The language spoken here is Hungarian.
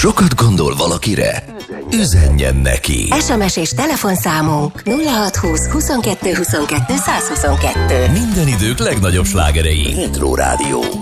Sokat gondol valakire? Üzenjen neki! SMS és telefonszámunk 0620 22 22 122. Minden idők legnagyobb slágerei. Retro Rádió.